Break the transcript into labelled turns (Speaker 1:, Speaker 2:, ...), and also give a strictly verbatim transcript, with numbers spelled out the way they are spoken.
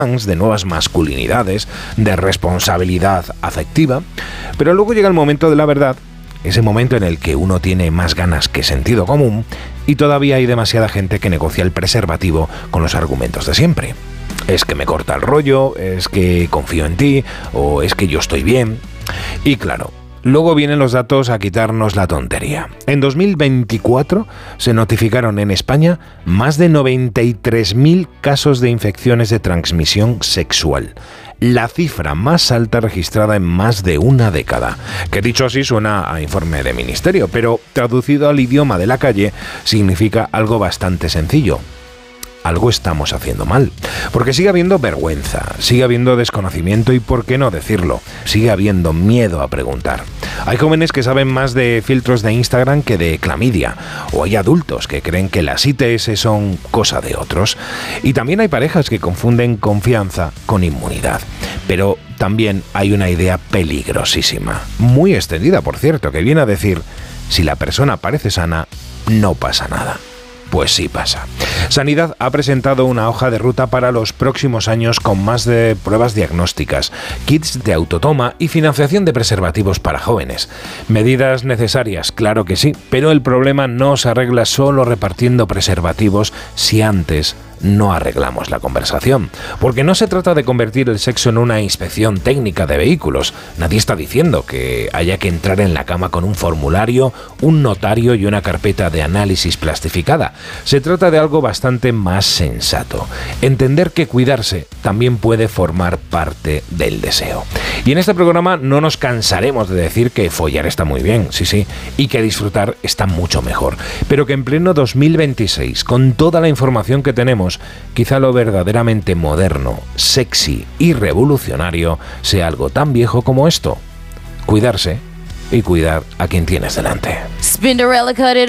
Speaker 1: de nuevas masculinidades, de responsabilidad afectiva, pero luego llega el momento de la verdad, ese momento en el que uno tiene más ganas que sentido común y todavía hay demasiada gente que negocia el preservativo con los argumentos de siempre. Es que me corta el rollo, es que confío en ti, o es que yo estoy bien. Y claro, luego vienen los datos a quitarnos la tontería. En dos mil veinticuatro se notificaron en España más de noventa y tres mil casos de infecciones de transmisión sexual. La cifra más alta registrada en más de una década. Que dicho así suena a informe de ministerio, pero traducido al idioma de la calle significa algo bastante sencillo. Algo estamos haciendo mal, porque sigue habiendo vergüenza, sigue habiendo desconocimiento y, por qué no decirlo, sigue habiendo miedo a preguntar. Hay jóvenes que saben más de filtros de Instagram que de clamidia, o hay adultos que creen que las I T S son cosa de otros, y también hay parejas que confunden confianza con inmunidad. Pero también hay una idea peligrosísima, muy extendida por cierto, que viene a decir, si la persona parece sana, no pasa nada. Pues sí pasa. Sanidad ha presentado una hoja de ruta para los próximos años con más de pruebas diagnósticas, kits de autotoma y financiación de preservativos para jóvenes. Medidas necesarias, claro que sí, pero el problema no se arregla solo repartiendo preservativos si antes no arreglamos la conversación. Porque no se trata de convertir el sexo en una inspección técnica de vehículos. Nadie está diciendo que haya que entrar en la cama con un formulario, un notario y una carpeta de análisis plastificada. Se trata de algo bastante más sensato. Entender que cuidarse también puede formar parte del deseo. Y en este programa no nos cansaremos de decir que follar está muy bien, sí, sí, y que disfrutar está mucho mejor. Pero que en pleno dos mil veintiséis, con toda la información que tenemos, quizá lo verdaderamente moderno, sexy y revolucionario sea algo tan viejo como esto. Cuidarse y cuidar a quien tienes delante.